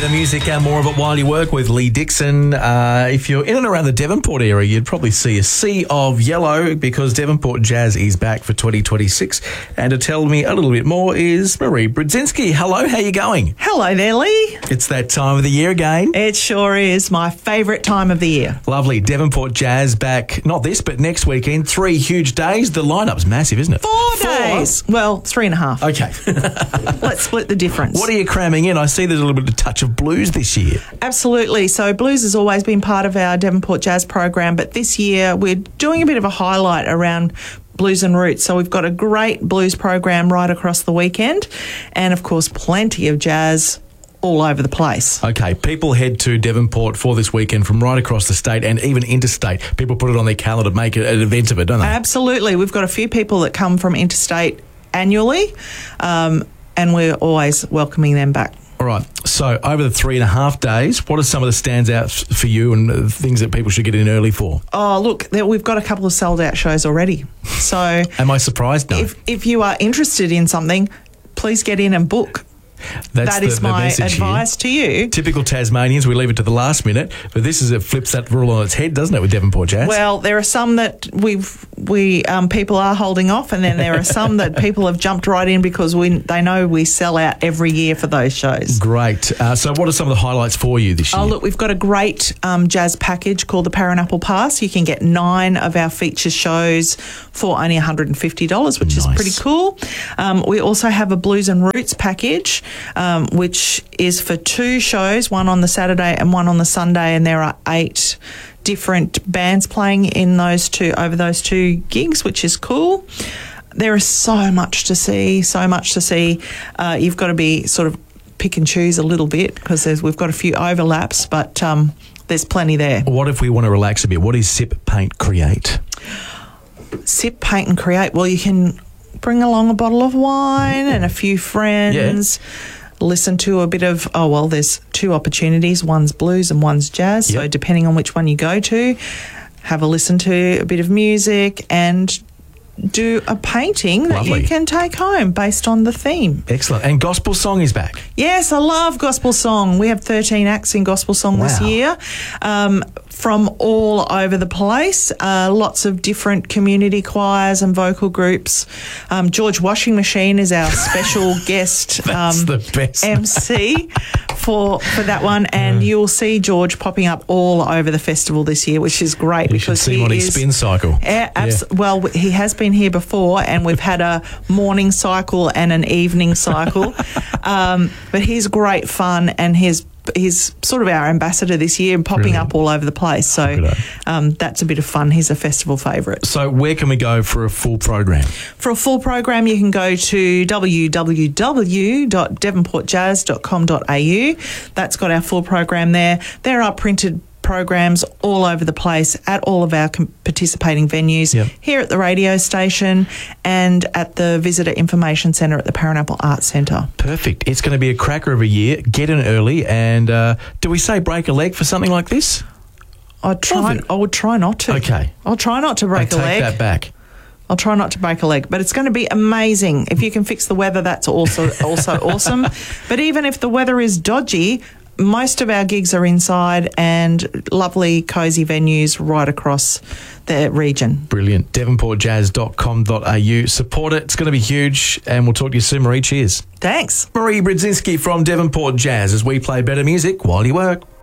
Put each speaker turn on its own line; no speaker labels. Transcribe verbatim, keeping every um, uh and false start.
Better music and more of it while you work with Lee Dixon. Uh, if you're in and around the Devonport area, you'd probably see a sea of yellow because Devonport Jazz is back for twenty twenty-six. And to tell me a little bit more is Marie Brodzinski. Hello, how you going?
Hello there, Lee.
It's that time of the year again.
It sure is my favourite time of the year.
Lovely. Devonport Jazz back, not this, but next weekend. Three huge days. The lineup's massive, isn't it?
Four, Four days. Well, three and a half.
Okay.
Let's split the difference.
What are you cramming in? I see there's a little bit of touch of blues this year.
Absolutely. So blues has always been part of our Devonport Jazz program, but this year we're doing a bit of a highlight around blues and roots. So we've got a great blues program right across the weekend and, of course, plenty of jazz all over the place.
Okay, people head to Devonport for this weekend from right across the state and even interstate. People put it on their calendar to make an event of it, don't they?
Absolutely. We've got a few people that come from interstate annually, um, and we're always welcoming them back.
All right. So over the three and a half days, what are some of the standouts for you and uh, things that people should get in early for?
Oh, look, there, we've got a couple of sold-out shows already. So,
am I surprised? No.
If, if you are interested in something, please get in and book.
That's
that
the,
is
the
my
message
advice
here.
to you.
Typical Tasmanians, we leave it to the last minute, but this is it flips that rule on its head, doesn't it, with Devonport Jazz?
Well, there are some that we've we um, people are holding off, and then there are some that people have jumped right in because we they know we sell out every year for those shows.
Great. Uh, so, what are some of the highlights for you this year?
Oh, look, we've got a great um, jazz package called the Paranapple Pass. You can get nine of our feature shows for only one hundred fifty dollars, which
nice.
is pretty cool. Um, we also have a Blues and Roots package, um, which which is for two shows, one on the Saturday and one on the Sunday, and there are eight different bands playing in those two over those two gigs, which is cool. There is so much to see, so much to see. Uh, you've got to be sort of pick and choose a little bit because we've got a few overlaps, but um, there's plenty there.
What if we want to relax a bit? What is Sip, Paint, Create?
Sip, Paint and Create. Well, you can bring along a bottle of wine and a few friends. Yeah. Listen to a bit of, oh, well, there's two opportunities. One's blues and one's jazz. Yep. So depending on which one you go to, have a listen to a bit of music and do a painting that Lovely. You can take home based on the theme.
Excellent. And Gospel Song is back.
Yes, I love Gospel Song. We have thirteen acts in Gospel Song wow. this year. Um, from all over the place, uh, lots of different community choirs and vocal groups. Um, George Washing Machine is our special guest
um, the best.
M C for for that one, and you'll see George popping up all over the festival this year, which is great.
You
because
should see
he
him on
is,
his spin cycle.
Uh, abs- yeah. Well, he has been here before, and we've had a morning cycle and an evening cycle, um, but he's great fun, and he's He's sort of our ambassador this year and popping Brilliant. Up all over the place. So um, that's a bit of fun. He's a festival favourite.
So where can we go for a full program?
For a full program, you can go to w w w dot devonport jazz dot com dot a u. That's got our full program there. There are printed programs all over the place at all of our com- participating venues, yep. here at the radio station and at the Visitor Information Centre at the Paranapple Arts Centre.
Perfect. It's going to be a cracker of a year. Get in early and uh, do we say break a leg for something like this?
I'd try, I would try not to.
Okay.
I'll try not to break
I
a leg.
take that back.
I'll try not to break a leg, but it's going to be amazing. If you can fix the weather, that's also also awesome. But even if the weather is dodgy, most of our gigs are inside and lovely, cosy venues right across the region.
Brilliant. devonport jazz dot com dot a u. Support it. It's going to be huge, and we'll talk to you soon, Marie. Cheers.
Thanks.
Marie Brodzinski from Devonport Jazz as we play better music while you work.